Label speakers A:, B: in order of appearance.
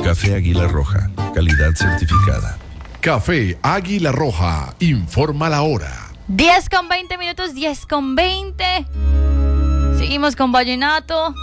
A: Café Águila Roja, calidad certificada.
B: Café Águila Roja, informa la hora.
C: 10:20, 10:20. Seguimos con Vallenato.